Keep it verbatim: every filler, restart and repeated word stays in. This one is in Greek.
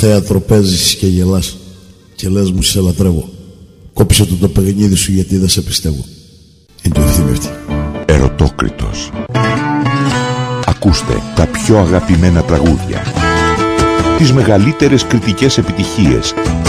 θέατρο παίζεις και γελάς και λες μου σε λατρεύω. Κόψε το το παιχνίδι σου γιατί δεν σε πιστεύω. Είναι το ευθύμη αυτή. Ερωτόκριτος. Ακούστε τα πιο αγαπημένα τραγούδια, τις μεγαλύτερες κριτικές επιτυχίες